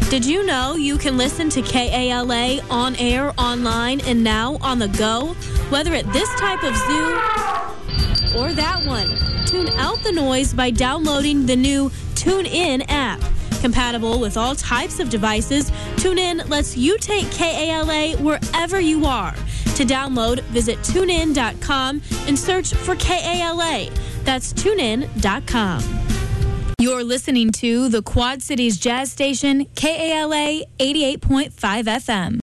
Did you know you can listen to KALA on air, online, and now on the go? Whether at this type of zoo or that one, tune out the noise by downloading the new TuneIn app. Compatible with all types of devices, TuneIn lets you take KALA wherever you are. To download, visit TuneIn.com and search for KALA. That's TuneIn.com. You're listening to the Quad Cities Jazz Station, KALA 88.5 FM.